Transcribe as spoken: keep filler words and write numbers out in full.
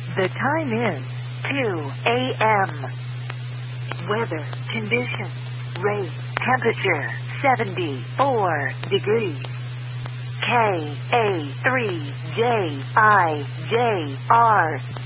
The time is two a.m. Weather conditions. Rate temperature seventy-four degrees. K A three J I J R